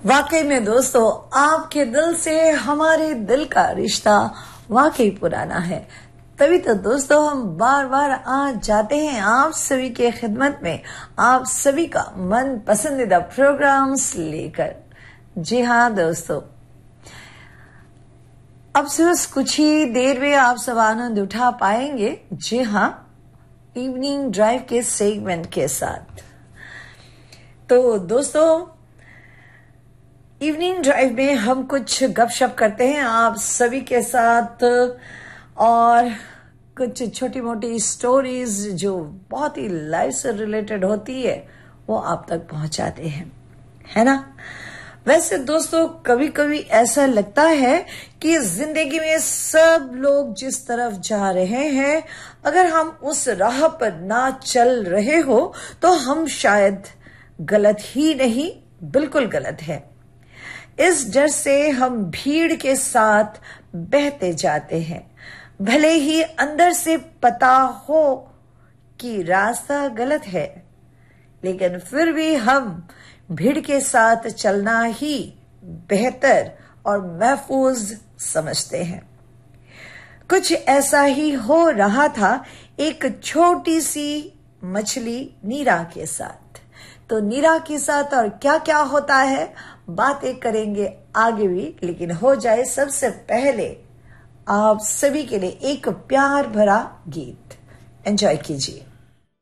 वाकई में दोस्तों, आपके दिल से हमारे दिल का रिश्ता वाकई पुराना है। तभी तो दोस्तों हम बार बार आ जाते हैं आप सभी के खिदमत में, आप सभी का मन पसंदीदा प्रोग्राम्स लेकर। जी हाँ दोस्तों, अब सिर्फ कुछ ही देर में आप सब आनंद उठा पाएंगे। जी हाँ, इवनिंग ड्राइव के सेगमेंट के साथ। तो दोस्तों, इवनिंग ड्राइव में हम कुछ गपशप करते हैं आप सभी के साथ और कुछ छोटी मोटी स्टोरीज जो बहुत ही लाइफ से रिलेटेड होती है वो आप तक पहुंचाते हैं, है ना। वैसे दोस्तों, कभी कभी ऐसा लगता है कि जिंदगी में सब लोग जिस तरफ जा रहे हैं, अगर हम उस राह पर ना चल रहे हो तो हम शायद गलत ही नहीं, बिल्कुल गलत है। इस डर से हम भीड़ के साथ बहते जाते हैं, भले ही अंदर से पता हो कि रास्ता गलत है, लेकिन फिर भी हम भीड़ के साथ चलना ही बेहतर और महफूज समझते हैं। कुछ ऐसा ही हो रहा था एक छोटी सी मछली नीरा के साथ। तो नीरा के साथ और क्या क्या होता है बातें करेंगे आगे भी, लेकिन हो जाए सबसे पहले आप सभी के लिए एक प्यार भरा गीत। एंजॉय कीजिए।